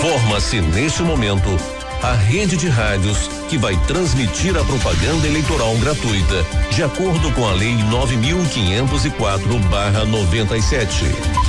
Forma-se neste momento a rede de rádios que vai transmitir a propaganda eleitoral gratuita, de acordo com a Lei 9.504/97.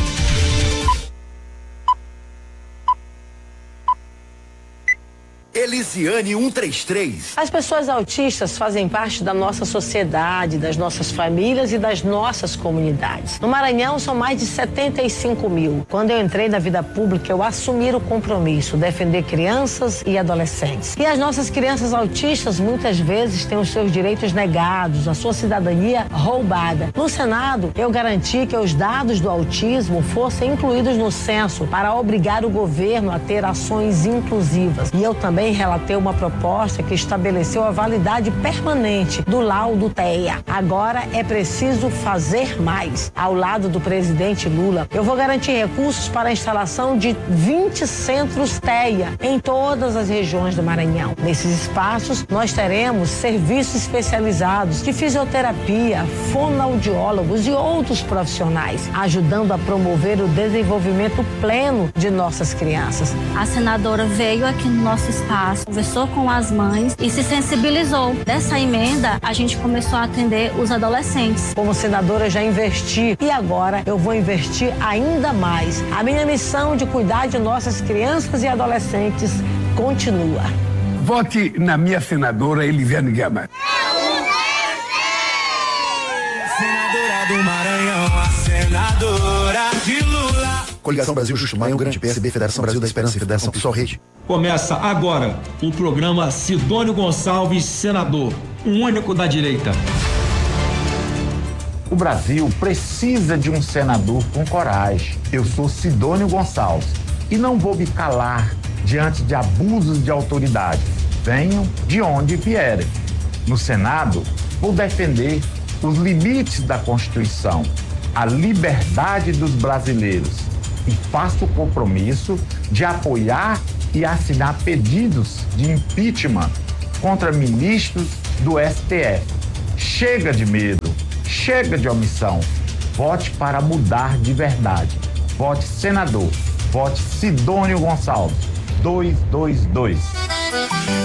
Elisiane 133. As pessoas autistas fazem parte da nossa sociedade, das nossas famílias e das nossas comunidades. No Maranhão são mais de 75 mil. Quando eu entrei na vida pública, eu assumi o compromisso, defender crianças e adolescentes. E as nossas crianças autistas muitas vezes têm os seus direitos negados, a sua cidadania roubada. No Senado, eu garanti que os dados do autismo fossem incluídos no censo para obrigar o governo a ter ações inclusivas. E eu também relatei uma proposta que estabeleceu a validade permanente do laudo TEA. Agora é preciso fazer mais. Ao lado do presidente Lula, eu vou garantir recursos para a instalação de 20 centros TEA em todas as regiões do Maranhão. Nesses espaços, nós teremos serviços especializados de fisioterapia, fonoaudiólogos e outros profissionais, ajudando a promover o desenvolvimento pleno de nossas crianças. A senadora veio aqui no nosso espaço, conversou com as mães e se sensibilizou. Dessa emenda, a gente começou a atender os adolescentes. Como senadora, já investi e agora eu vou investir ainda mais. A minha missão de cuidar de nossas crianças e adolescentes continua. Vote na minha senadora Elisiane Gama. Senadora do Maranhão, a senadora de Lula. Coligação Brasil Justo Maio, Grande PSB, Federação Brasil da Esperança, Federação PSOL Rede. Começa agora o programa Sidônio Gonçalves, senador, o único da direita. O Brasil precisa de um senador com coragem. Eu sou Sidônio Gonçalves e não vou me calar diante de abusos de autoridade. Venham de onde vierem. No Senado, vou defender os limites da Constituição, a liberdade dos brasileiros. E faço o compromisso de apoiar e assinar pedidos de impeachment contra ministros do STF. Chega de medo, chega de omissão. Vote para mudar de verdade. Vote senador. Vote Sidônio Gonçalves. 222.